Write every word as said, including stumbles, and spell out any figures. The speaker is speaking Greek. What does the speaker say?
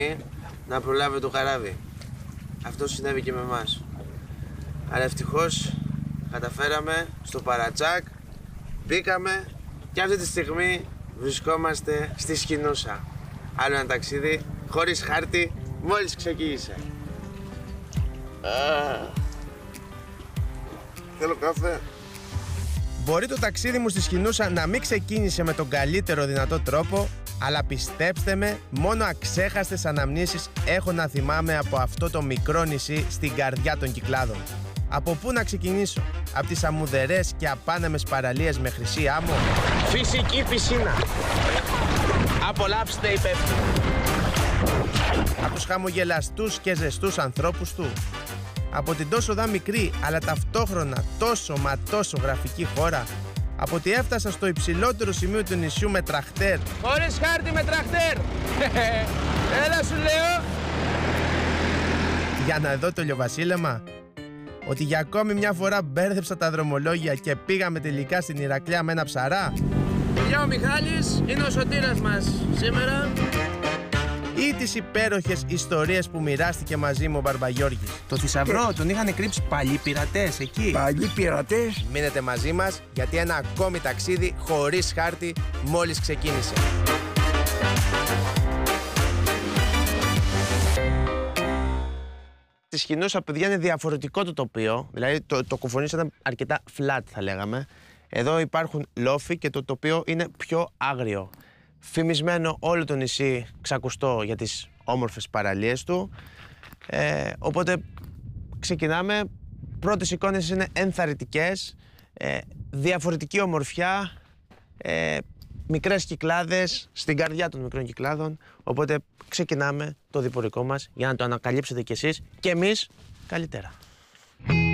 να προλάβει το καράβι. Αυτό συνέβη και με εμάς. Αλλά ευτυχώς καταφέραμε στο παρατσάκ, μπήκαμε και αυτή τη στιγμή βρισκόμαστε στη Σκηνούσα. Άλλο ένα ταξίδι χωρίς χάρτη, μόλις ξεκίνησε. Θέλω καφέ. Μπορεί το ταξίδι μου στη Σκηνούσα να μην ξεκίνησε με τον καλύτερο δυνατό τρόπο, αλλά πιστέψτε με, μόνο αξέχαστες αναμνήσεις έχω να θυμάμαι από αυτό το μικρό νησί στην καρδιά των Κυκλάδων. Από πού να ξεκινήσω? Από τις αμμουδερές και απάνεμες παραλίες με χρυσή άμμο? Φυσική πισίνα. Απολαύστε υπεύθυνα. Από τους χαμογελαστούς και ζεστούς ανθρώπους του. Από την τόσο δα μικρή, αλλά ταυτόχρονα τόσο μα τόσο γραφική χώρα. Από ότι έφτασα στο υψηλότερο σημείο του νησιού με τραχτέρ. Χωρίς χάρτη με τραχτέρ! Έλα σου λέω! Για να δω το ηλιοβασίλεμα. Ότι για ακόμη μια φορά μπέρδεψα τα δρομολόγια και πήγαμε τελικά στην Ηρακλέα με ένα ψαρά. Γεια, ο Μιχάλης, είναι ο σωτήρας μας σήμερα. Ή τις υπέροχες ιστορίες που μοιράστηκε μαζί μου ο Μπαρμπαγιώργης. Το θησαυρό τον είχαν κρύψει παλιοί πειρατές εκεί. Παλιοί πειρατές. Μείνετε μαζί μας, γιατί ένα ακόμη ταξίδι χωρίς χάρτη μόλις ξεκίνησε. Στη Σκηνούσα, παιδιά, είναι διαφορετικό το τοπίο. Δηλαδή το, το Κουφονής ήταν αρκετά flat, θα λέγαμε. Εδώ υπάρχουν λόφοι και το τοπίο είναι πιο άγριο. Φημισμένο όλο το νησί, ξακουστό για τις όμορφες παραλίες του. Ε, οπότε ξεκινάμε. Πρώτες εικόνες είναι ενθαρρυντικές, ε, διαφορετική ομορφιά, ε, μικρές Κυκλάδες στην καρδιά των μικρών Κυκλάδων. Οπότε ξεκινάμε το διπορικό μας για να το ανακαλύψετε κι εσείς και εμείς καλύτερα.